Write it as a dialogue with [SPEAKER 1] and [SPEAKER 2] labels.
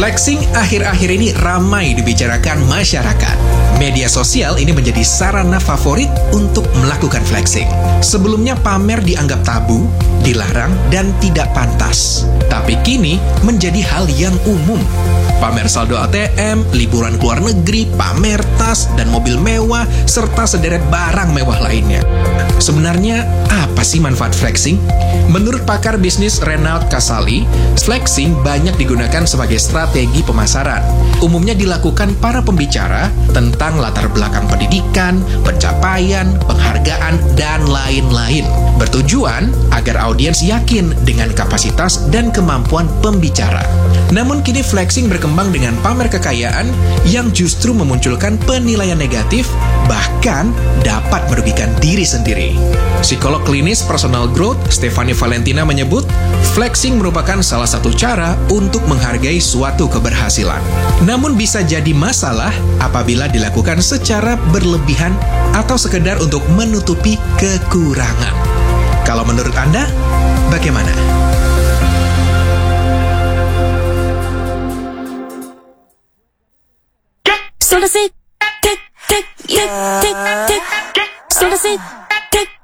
[SPEAKER 1] Flexing akhir-akhir ini ramai dibicarakan masyarakat. Media sosial ini menjadi sarana favorit untuk melakukan flexing. Sebelumnya pamer dianggap tabu, dilarang, dan tidak pantas. Tapi kini menjadi hal yang umum. Pamer saldo ATM, liburan ke luar negeri, pamer tas dan mobil mewah, serta sederet barang mewah lainnya. Sebenarnya, apa sih manfaat flexing? Menurut pakar bisnis Renald Kasali, flexing banyak digunakan sebagai strategi pemasaran. Umumnya dilakukan para pembicara tentang latar belakang pendidikan, pencapaian, penghargaan, dan lain-lain. Bertujuan agar audiens yakin dengan kapasitas dan kemampuan pembicara. Namun kini flexing berkembang dengan pamer kekayaan yang justru memunculkan penilaian negatif, bahkan dapat merugikan diri sendiri. Psikolog klinis personal growth Stephanie Valentina menyebut, flexing merupakan salah satu cara untuk menghargai suatu keberhasilan. Namun bisa jadi masalah apabila dilakukan secara berlebihan atau sekedar untuk menutupi kekurangan. Kalau menurut Anda, bagaimana?
[SPEAKER 2] So does it tick, tick, tick, tick, tick. So does it